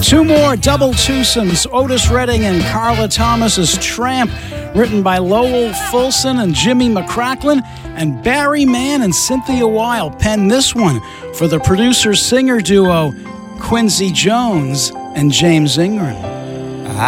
Two more double twosomes, Otis Redding and Carla Thomas's Tramp, written by Lowell Fulson and Jimmy McCracklin, and Barry Mann and Cynthia Weil penned this one for the producer-singer duo Quincy Jones and James Ingram.